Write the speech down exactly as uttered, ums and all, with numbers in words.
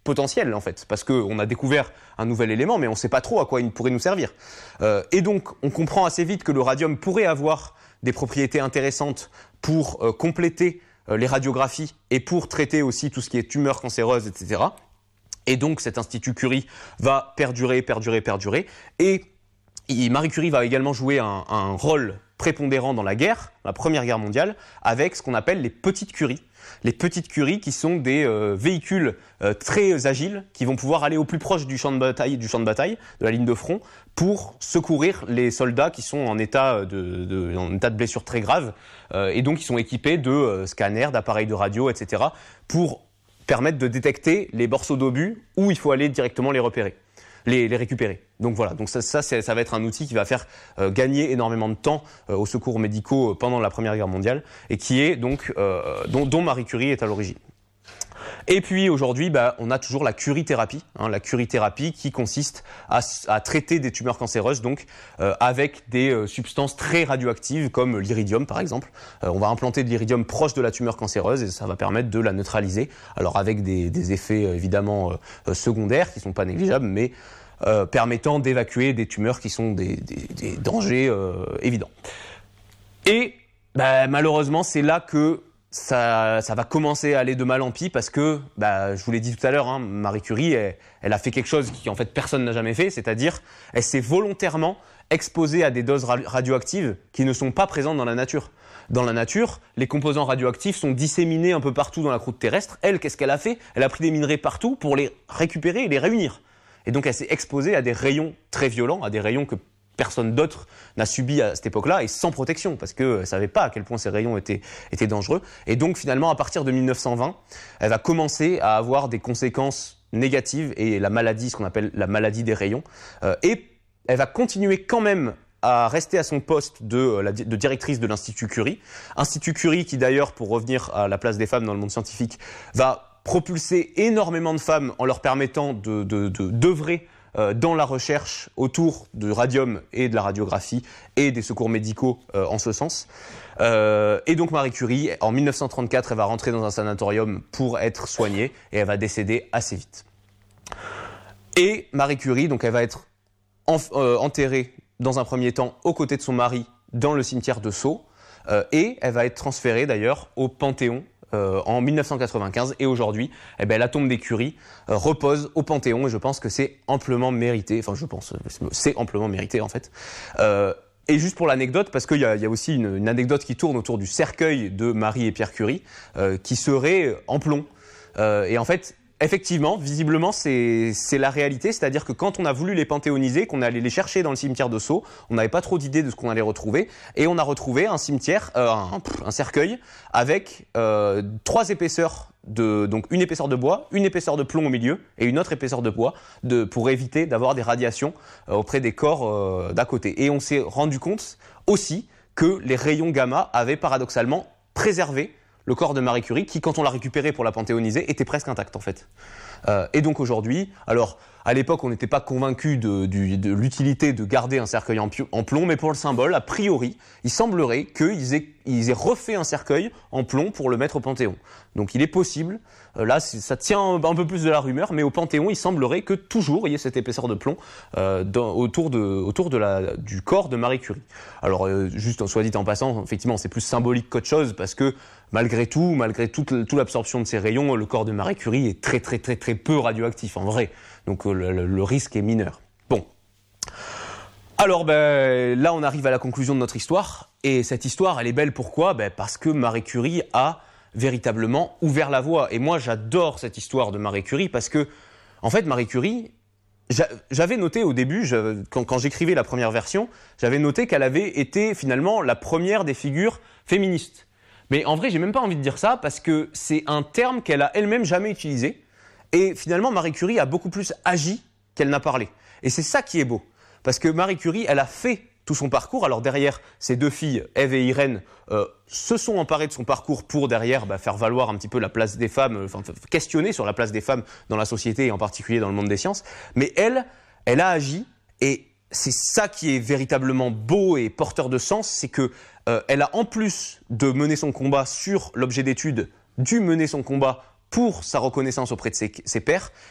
potentiel en fait, parce qu'on a découvert un nouvel élément, mais on ne sait pas trop à quoi il pourrait nous servir. Euh, et donc, on comprend assez vite que le radium pourrait avoir des propriétés intéressantes pour euh, compléter euh, les radiographies et pour traiter aussi tout ce qui est tumeurs cancéreuses, et cetera. Et donc, cet institut Curie va perdurer, perdurer, perdurer. Et Marie Curie va également jouer un, un rôle prépondérant dans la guerre, la Première Guerre mondiale, avec ce qu'on appelle les petites curies. Les petites curies qui sont des euh, véhicules euh, très agiles qui vont pouvoir aller au plus proche du champ de bataille, du champ de bataille, de la ligne de front, pour secourir les soldats qui sont en état de, de, en état de blessure très grave, euh, et donc ils sont équipés de euh, scanners, d'appareils de radio, et cetera, pour permettre de détecter les morceaux d'obus où il faut aller directement les repérer. Les, les récupérer. Donc voilà, donc ça, ça, ça va être un outil qui va faire euh, gagner énormément de temps euh, aux secours médicaux pendant la Première Guerre mondiale et qui est donc euh, dont, dont Marie Curie est à l'origine. Et puis aujourd'hui, bah, on a toujours la curithérapie, hein, la curithérapie qui consiste à, à traiter des tumeurs cancéreuses, donc euh, avec des euh, substances très radioactives comme l'iridium par exemple. Euh, on va implanter de l'iridium proche de la tumeur cancéreuse et ça va permettre de la neutraliser. Alors avec des, des effets euh, évidemment euh, secondaires qui sont pas négligeables, mais euh, permettant d'évacuer des tumeurs qui sont des, des, des dangers euh, évidents. Et bah, malheureusement, c'est là que Ça, ça va commencer à aller de mal en pis parce que, bah, je vous l'ai dit tout à l'heure, hein, Marie Curie, elle, elle a fait quelque chose qui en fait personne n'a jamais fait, c'est-à-dire elle s'est volontairement exposée à des doses ra- radioactives qui ne sont pas présentes dans la nature. Dans la nature, les composants radioactifs sont disséminés un peu partout dans la croûte terrestre. Elle, qu'est-ce qu'elle a fait ? Elle a pris des minerais partout pour les récupérer et les réunir. Et donc elle s'est exposée à des rayons très violents, à des rayons que personne d'autre n'a subi à cette époque-là et sans protection parce qu'elle ne savait pas à quel point ces rayons étaient, étaient dangereux. Et donc finalement, à partir de mille neuf cent vingt, elle va commencer à avoir des conséquences négatives et la maladie, ce qu'on appelle la maladie des rayons. Euh, et elle va continuer quand même à rester à son poste de, la, de directrice de l'Institut Curie. Institut Curie qui d'ailleurs, pour revenir à la place des femmes dans le monde scientifique, va propulser énormément de femmes en leur permettant de, de, de, d'œuvrer Euh, dans la recherche autour du radium et de la radiographie et des secours médicaux euh, en ce sens. Euh, et donc Marie Curie, en mille neuf cent trente-quatre, elle va rentrer dans un sanatorium pour être soignée et elle va décéder assez vite. Et Marie Curie, donc elle va être en, euh, enterrée dans un premier temps aux côtés de son mari dans le cimetière de Sceaux euh, et elle va être transférée d'ailleurs au Panthéon Euh, en mille neuf cent quatre-vingt-quinze et aujourd'hui, eh ben, la tombe des Curie euh, repose au Panthéon et je pense que c'est amplement mérité. Enfin, je pense, c'est amplement mérité en fait. Euh, et juste pour l'anecdote, parce qu'il y a, il y a aussi une, une anecdote qui tourne autour du cercueil de Marie et Pierre Curie, euh, qui serait en plomb. Euh, et en fait, effectivement, visiblement, c'est, c'est la réalité. C'est-à-dire que quand on a voulu les panthéoniser, qu'on est allé les chercher dans le cimetière de Sceaux, on n'avait pas trop d'idées de ce qu'on allait retrouver. Et on a retrouvé un cimetière, euh, un, un cercueil avec euh, trois épaisseurs, de, donc une épaisseur de bois, une épaisseur de plomb au milieu et une autre épaisseur de bois de, pour éviter d'avoir des radiations euh, auprès des corps euh, d'à côté. Et on s'est rendu compte aussi que les rayons gamma avaient paradoxalement préservé le corps de Marie Curie, qui, quand on l'a récupéré pour la panthéoniser, était presque intact en fait. Euh, et donc aujourd'hui, alors à l'époque, on n'était pas convaincu de, de, de l'utilité de garder un cercueil en, pi- en plomb, mais pour le symbole, a priori, il semblerait qu'ils aient, ils aient refait un cercueil en plomb pour le mettre au Panthéon. Donc il est possible, euh, là ça tient un, un peu plus de la rumeur, mais au Panthéon, il semblerait que toujours il y ait cette épaisseur de plomb euh, dans, autour, de, autour de la, du corps de Marie Curie. Alors euh, juste soit dit en passant, effectivement c'est plus symbolique qu'autre chose, parce que malgré tout, malgré toute, toute l'absorption de ces rayons, le corps de Marie Curie est très très très très peu radioactif en vrai. Donc le, le, le risque est mineur. Bon. Alors ben, là on arrive à la conclusion de notre histoire. Et cette histoire elle est belle pourquoi ? Ben, parce que Marie Curie a véritablement ouvert la voie. Et moi j'adore cette histoire de Marie Curie parce que en fait Marie Curie, j'avais noté au début, je, quand, quand j'écrivais la première version, j'avais noté qu'elle avait été finalement la première des figures féministes. Mais en vrai j'ai même pas envie de dire ça parce que c'est un terme qu'elle a elle-même jamais utilisé. Et finalement, Marie Curie a beaucoup plus agi qu'elle n'a parlé. Et c'est ça qui est beau. Parce que Marie Curie, elle a fait tout son parcours. Alors derrière, ses deux filles, Ève et Irène, euh, se sont emparées de son parcours pour derrière bah, faire valoir un petit peu la place des femmes, euh, enfin questionner sur la place des femmes dans la société et en particulier dans le monde des sciences. Mais elle, elle a agi et c'est ça qui est véritablement beau et porteur de sens, c'est que euh, elle a en plus de mener son combat sur l'objet d'étude, dû mener son combat pour sa reconnaissance auprès de ses, ses pairs,